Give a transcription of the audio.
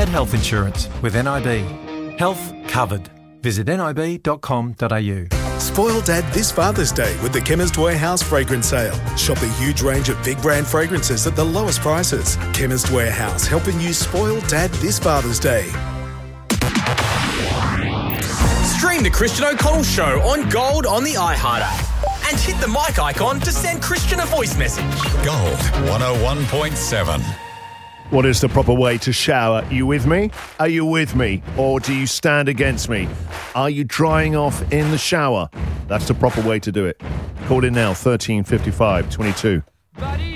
get health insurance with NIB. Health covered. Visit nib.com.au. Spoil Dad this Father's Day with the Chemist Warehouse fragrance sale. Shop a huge range of big brand fragrances at the lowest prices. Chemist Warehouse, helping you spoil Dad this Father's Day. Stream the Christian O'Connell Show on Gold on the iHeart app. And hit the mic icon to send Christian a voice message. Gold 101.7. What is the proper way to shower? Are you with me? Are you with me? Or do you stand against me? Are you drying off in the shower? That's the proper way to do it. Call in now, 13 55 22.